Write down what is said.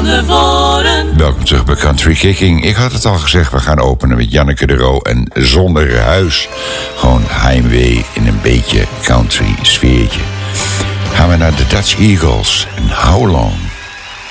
van de voren. Welkom terug bij Country Kicking. Ik had het al gezegd, we gaan openen met Janneke de Roo en Zonder Huis. Gewoon heimwee in een beetje country sfeertje. Gaan we naar de Dutch Eagles en How Long.